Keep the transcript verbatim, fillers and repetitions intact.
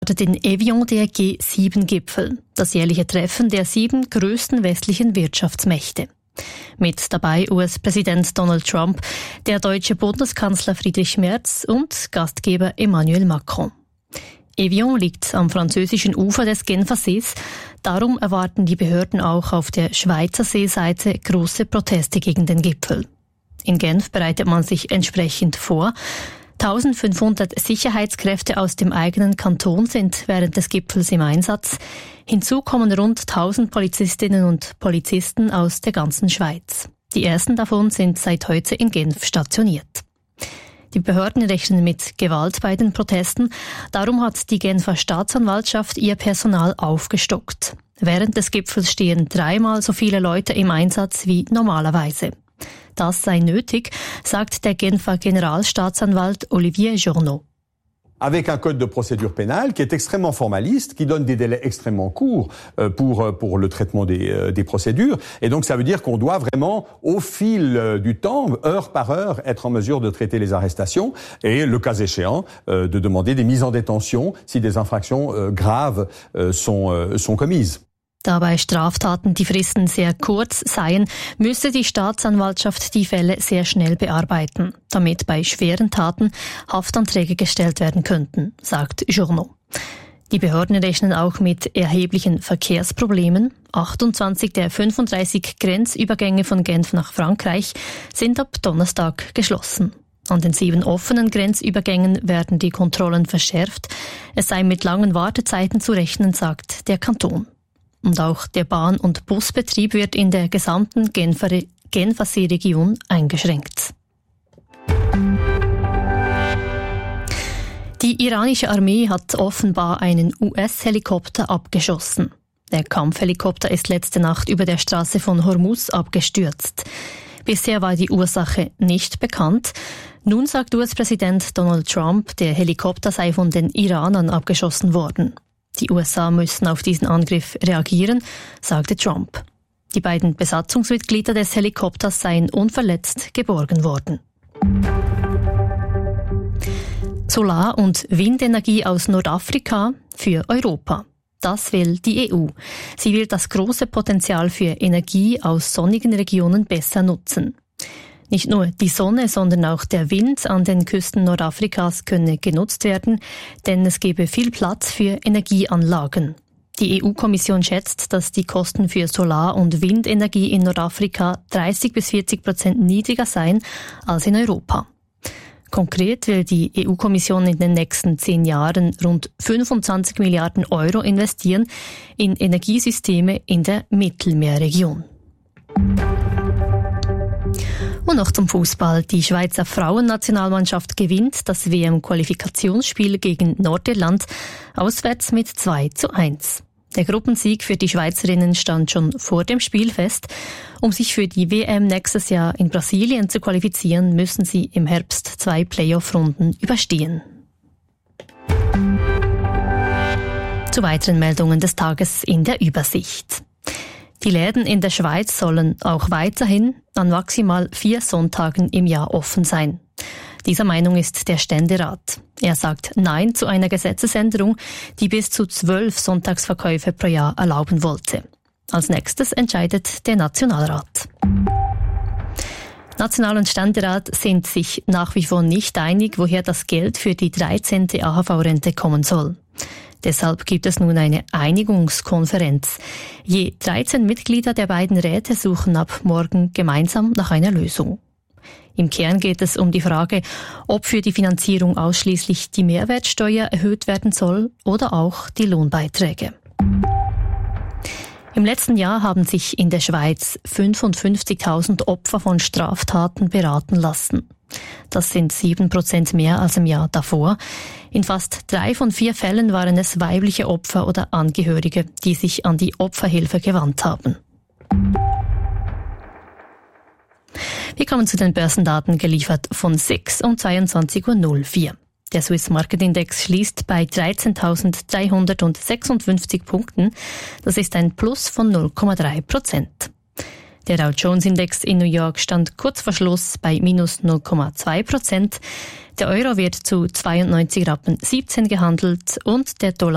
startet in Evian der G sieben Gipfel, das jährliche Treffen der sieben größten westlichen Wirtschaftsmächte. Mit dabei U S-Präsident Donald Trump, der deutsche Bundeskanzler Friedrich Merz und Gastgeber Emmanuel Macron. Evian liegt am französischen Ufer des Genfer Sees, darum erwarten die Behörden auch auf der Schweizer Seeseite große Proteste gegen den Gipfel. In Genf bereitet man sich entsprechend vor. eintausendfünfhundert Sicherheitskräfte aus dem eigenen Kanton sind während des Gipfels im Einsatz. Hinzu kommen rund tausend Polizistinnen und Polizisten aus der ganzen Schweiz. Die ersten davon sind seit heute in Genf stationiert. Die Behörden rechnen mit Gewalt bei den Protesten. Darum hat die Genfer Staatsanwaltschaft ihr Personal aufgestockt. Während des Gipfels stehen dreimal so viele Leute im Einsatz wie normalerweise. Das sei nötig, sagt der Genfer Generalstaatsanwalt Olivier Journeau. Avec un code de procédure pénale qui est extrêmement formaliste, qui donne des délais extrêmement courts pour pour le traitement des des procédures, et donc ça veut dire qu'on doit vraiment au fil du temps, heure par heure, être en mesure de traiter les arrestations et le cas échéant de demander des mises en détention si des infractions graves sont sont commises. Da bei Straftaten die Fristen sehr kurz seien, müsse die Staatsanwaltschaft die Fälle sehr schnell bearbeiten, damit bei schweren Taten Haftanträge gestellt werden könnten, sagt Journeau. Die Behörden rechnen auch mit erheblichen Verkehrsproblemen. achtundzwanzig der fünfunddreißig Grenzübergänge von Genf nach Frankreich sind ab Donnerstag geschlossen. An den sieben offenen Grenzübergängen werden die Kontrollen verschärft. Es sei mit langen Wartezeiten zu rechnen, sagt der Kanton. Und auch der Bahn- und Busbetrieb wird in der gesamten Genfer, Genfer Seeregion eingeschränkt. Die iranische Armee hat offenbar einen U S-Helikopter abgeschossen. Der Kampfhelikopter ist letzte Nacht über der Straße von Hormuz abgestürzt. Bisher war die Ursache nicht bekannt. Nun sagt U S-Präsident Donald Trump, der Helikopter sei von den Iranern abgeschossen worden. Die U S A müssen auf diesen Angriff reagieren, sagte Trump. Die beiden Besatzungsmitglieder des Helikopters seien unverletzt geborgen worden. Solar- und Windenergie aus Nordafrika für Europa. Das will die E U. Sie will das große Potenzial für Energie aus sonnigen Regionen besser nutzen. Nicht nur die Sonne, sondern auch der Wind an den Küsten Nordafrikas könne genutzt werden, denn es gebe viel Platz für Energieanlagen. Die E U-Kommission schätzt, dass die Kosten für Solar- und Windenergie in Nordafrika dreißig bis vierzig Prozent niedriger seien als in Europa. Konkret will die E U-Kommission in den nächsten zehn Jahren rund fünfundzwanzig Milliarden Euro investieren in Energiesysteme in der Mittelmeerregion. Und noch zum Fußball. Die Schweizer Frauennationalmannschaft gewinnt das W M-Qualifikationsspiel gegen Nordirland auswärts mit zwei zu eins. Der Gruppensieg für die Schweizerinnen stand schon vor dem Spiel fest. Um sich für die W M nächstes Jahr in Brasilien zu qualifizieren, müssen sie im Herbst zwei Playoff-Runden überstehen. Zu weiteren Meldungen des Tages in der Übersicht. Die Läden in der Schweiz sollen auch weiterhin an maximal vier Sonntagen im Jahr offen sein. Dieser Meinung ist der Ständerat. Er sagt Nein zu einer Gesetzesänderung, die bis zu zwölf Sonntagsverkäufe pro Jahr erlauben wollte. Als nächstes entscheidet der Nationalrat. National- und Ständerat sind sich nach wie vor nicht einig, woher das Geld für die dreizehnte A H V-Rente kommen soll. Deshalb gibt es nun eine Einigungskonferenz. Je dreizehn Mitglieder der beiden Räte suchen ab morgen gemeinsam nach einer Lösung. Im Kern geht es um die Frage, ob für die Finanzierung ausschließlich die Mehrwertsteuer erhöht werden soll oder auch die Lohnbeiträge. Im letzten Jahr haben sich in der Schweiz fünfundfünfzigtausend Opfer von Straftaten beraten lassen. Das sind sieben Prozent mehr als im Jahr davor. In fast drei von vier Fällen waren es weibliche Opfer oder Angehörige, die sich an die Opferhilfe gewandt haben. Wir kommen zu den Börsendaten, geliefert von S I X um zweiundzwanzig Uhr null vier. Der Swiss Market Index schließt bei dreizehntausenddreihundertsechsundfünfzig Punkten. Das ist ein Plus von null Komma drei Prozent. Der Dow Jones Index in New York stand kurz vor Schluss bei minus null Komma zwei Prozent. Der Euro wird zu zweiundneunzig Rappen siebzehn gehandelt und der Dollar